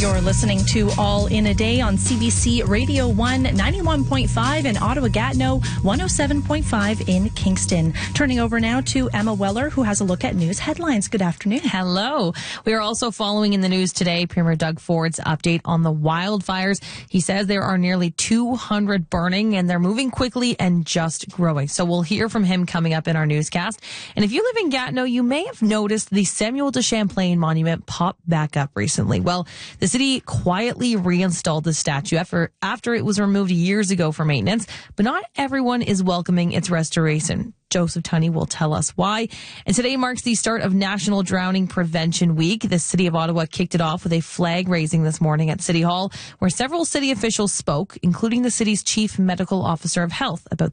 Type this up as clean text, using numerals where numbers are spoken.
You're listening to All in a Day on CBC Radio 1, 91.5 in Ottawa-Gatineau, 107.5 in Kingston. Turning over now to Emma Weller, who has a look at news headlines. Good afternoon. Hello. We are also following in the news today Premier Doug Ford's update on the wildfires. He says there are nearly 200 burning and they're moving quickly and just growing. So we'll hear from him coming up in our newscast. And if you live in Gatineau, you may have noticed the Samuel de Champlain monument pop back up recently. Well, the city quietly reinstalled the statue after it was removed years ago for maintenance, but not everyone is welcoming its restoration. Joseph Tunney will tell us why. And today marks the start of National Drowning Prevention Week. The City of Ottawa kicked it off with a flag raising this morning at City Hall, where several city officials spoke, including the city's Chief Medical Officer of Health, about